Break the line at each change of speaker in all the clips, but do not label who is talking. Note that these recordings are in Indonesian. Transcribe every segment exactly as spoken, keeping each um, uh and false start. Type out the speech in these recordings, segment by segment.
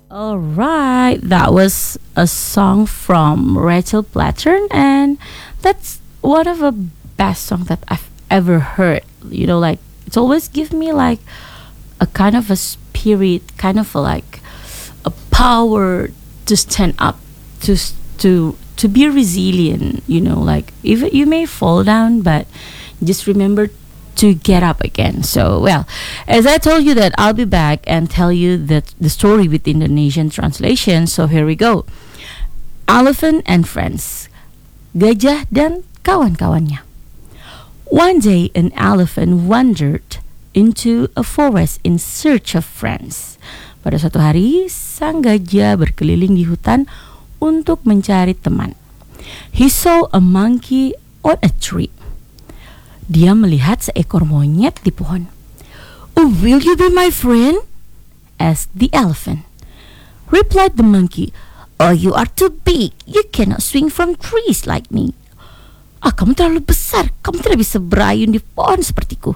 Alright, that was a song from Rachel Platten, and that's one of the best songs that I've ever heard. You know, like it's always give me like a kind of a spirit, kind of a, like a power to stand up, to s- to to be resilient. You know, like even you may fall down, but just remember to get up again. So, well, as I told you that I'll be back and tell you that the story with Indonesian translation. So here we go. Elephant and Friends. Gajah dan kawan-kawannya. One day an elephant wandered into a forest in search of friends. Pada suatu hari, sang gajah berkeliling di hutan untuk mencari teman. He saw a monkey on a tree. Dia melihat seekor monyet di pohon. "Oh, will you be my friend?" asked the elephant. Replied the monkey, "Oh, you are too big. You cannot swing from trees like me." "Ah, kamu terlalu besar. Kamu tidak bisa berayun di pohon sepertiku."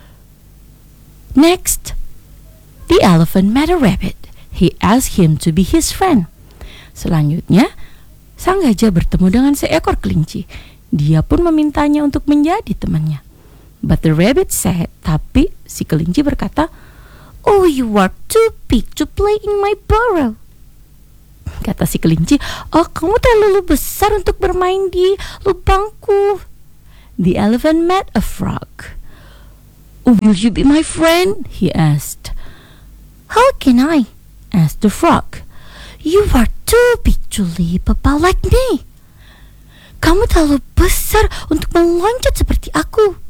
Next, the elephant met a rabbit. He asked him to be his friend. Selanjutnya, sang gajah bertemu dengan seekor kelinci. Dia pun memintanya untuk menjadi temannya. But the rabbit said, tapi si kelinci berkata, "Oh, you are too big to play in my burrow." Kata si kelinci, "Oh, kamu terlalu besar untuk bermain di lubangku." The elephant met a frog. "Oh, will you be my friend?" he asked. "How can I?" asked the frog. "You are too big to leap about like me." Kamu terlalu besar untuk meloncat seperti aku.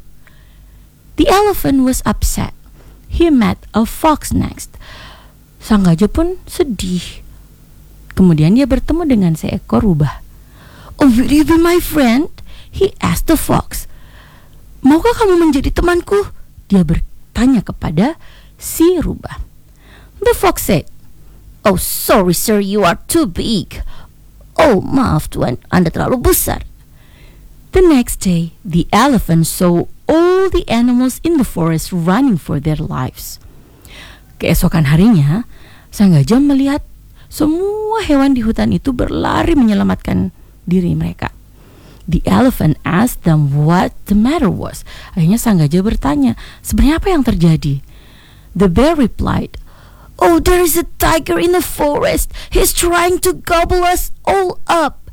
The elephant was upset. He met a fox next. Sang gajah pun sedih. Kemudian dia bertemu dengan seekor rubah. "Oh, will you be my friend?" he asked the fox. "Maukah kamu menjadi temanku?" Dia bertanya kepada si rubah. The fox said, "Oh, sorry sir, you are too big." "Oh, maaf tuan, Anda terlalu besar." The next day, the elephant saw all the animals in the forest running for their lives. Keesokan harinya, sang gajah melihat semua hewan di hutan itu berlari menyelamatkan diri mereka. The elephant asked them what the matter was. Akhirnya sang gajah bertanya, sebenarnya apa yang terjadi? The bear replied, "Oh, there is a tiger in the forest. He's trying to gobble us all up."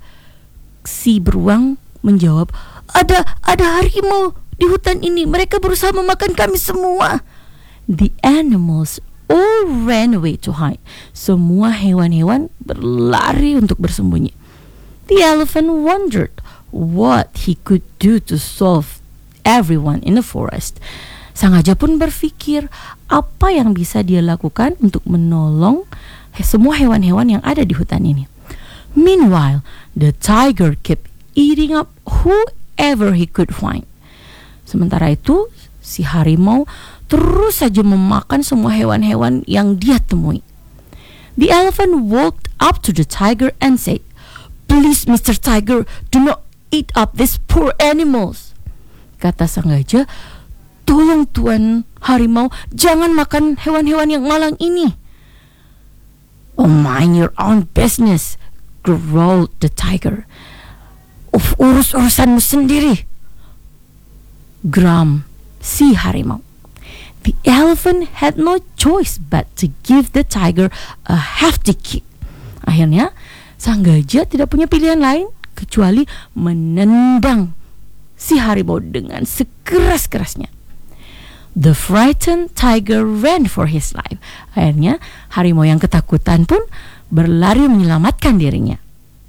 Si beruang menjawab, Ada ada harimau di hutan ini. Mereka berusaha memakan kami semua." The animals all ran away to hide. Semua hewan-hewan berlari untuk bersembunyi. The elephant wondered what he could do to solve everyone in the forest. Sang gajah pun berpikir apa yang bisa dia lakukan untuk menolong semua hewan-hewan yang ada di hutan ini. Meanwhile, the tiger kept eating up whoever he could find. Sementara itu, si harimau terus saja memakan semua hewan-hewan yang dia temui. The elephant walked up to the tiger and said, "Please, Mister Tiger, do not eat up these poor animals." Kata sang gajah, "Tolong Tuan Harimau, jangan makan hewan-hewan yang malang ini." "Oh, mind your own business," growled the tiger. "Uf, urus urusanmu sendiri," geram si harimau. The elephant had no choice but to give the tiger a hefty kick. Akhirnya, sang gajah tidak punya pilihan lain kecuali menendang si harimau dengan sekeras-kerasnya. The frightened tiger ran for his life. Akhirnya, harimau yang ketakutan pun berlari menyelamatkan dirinya.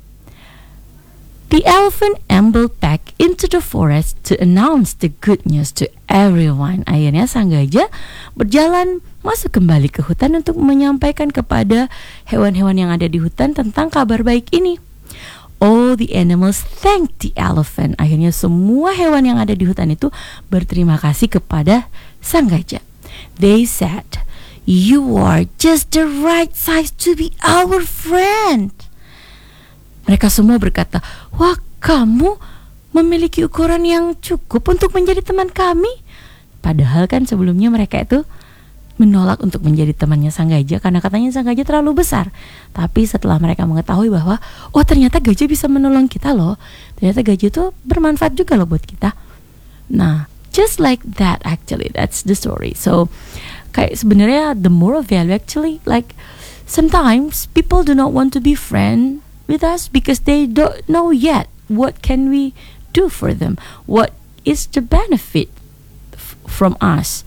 The elephant ambled back into the forest to announce the good news to everyone. Akhirnya sang gajah berjalan masuk kembali ke hutan untuk menyampaikan kepada hewan-hewan yang ada di hutan tentang kabar baik ini. All the animals thanked the elephant. Akhirnya semua hewan yang ada di hutan itu berterima kasih kepada sang gajah. They said, "You are just the right size to be our friend." Mereka semua berkata, "Wah, kamu memiliki ukuran yang cukup untuk menjadi teman kami." Padahal kan sebelumnya mereka itu menolak untuk menjadi temannya sang gajah karena katanya sang gajah terlalu besar. Tapi setelah mereka mengetahui bahwa oh ternyata gajah bisa menolong kita loh, ternyata gajah itu bermanfaat juga loh buat kita. Nah, just like that actually, that's the story. So kayak sebenarnya the moral value actually like sometimes people do not want to be friend with us because they don't know yet what can we do for them, what is the benefit f- from us.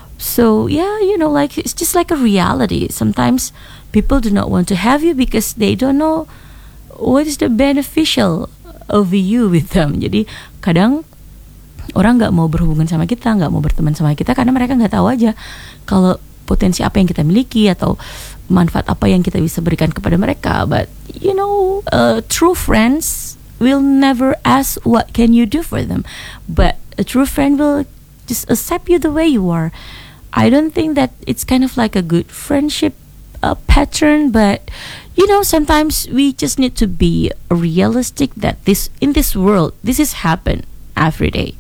So yeah, you know, like it's just like a reality. Sometimes people do not want to have you because they don't know what is the beneficial of you with them. Jadi kadang orang nggak mau berhubungan sama kita, nggak mau berteman sama kita karena mereka nggak tahu aja kalau potensi apa yang kita miliki atau manfaat apa yang kita bisa berikan kepada mereka. But you know, uh, true friends will never ask what can you do for them, but a true friend will just accept you the way you are. I don't think that it's kind of like a good friendship uh, pattern, but you know, sometimes we just need to be realistic that this in this world this is happen every day.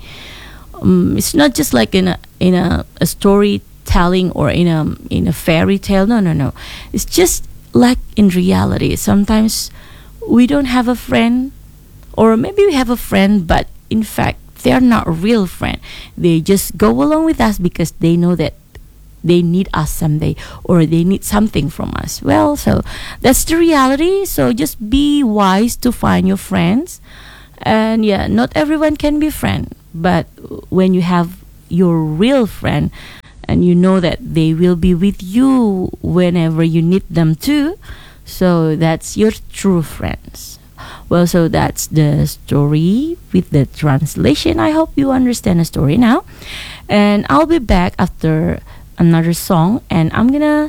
Um, it's not just like in a in a, a storytelling or in a in a fairy tale. No, no, no. It's just like in reality. Sometimes we don't have a friend, or maybe we have a friend, but in fact they are not a real friend. They just go along with us because they know that they need us someday or they need something from us. Well, so that's the reality. So just be wise to find your friends. And yeah, not everyone can be friend, but when you have your real friend and you know that they will be with you whenever you need them to, so that's your true friends. Well, so that's the story with the translation. I hope you understand the story now. And I'll be back after another song, and I'm gonna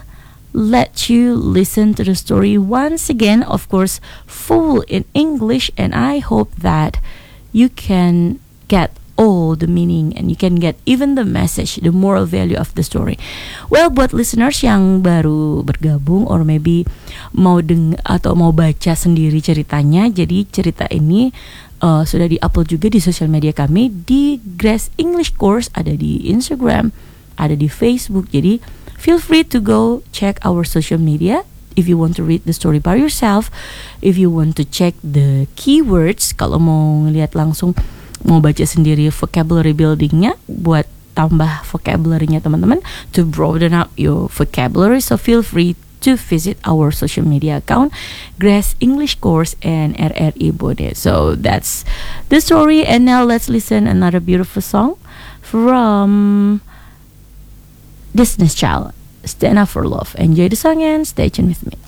let you listen to the story once again, of course full in English, and I hope that you can get all the meaning and you can get even the message, the moral value of the story. Well, buat listeners yang baru bergabung or maybe mau deng atau mau baca sendiri ceritanya, jadi cerita ini uh, sudah di-upload juga di sosial media kami di Grace English Course, ada di Instagram, ada di Facebook. Jadi feel free to go check our social media if you want to read the story by yourself, if you want to check the keywords, kalau mau ngeliat langsung, mau baca sendiri vocabulary buildingnya buat tambah vocabulary-nya teman-teman, to broaden up your vocabulary. So feel free to visit our social media account, Grace English Course and R R I Bone. So that's the story, and now let's listen another beautiful song from Destiny's Child, Stand Up for Love. Enjoy the song and stay tuned with me.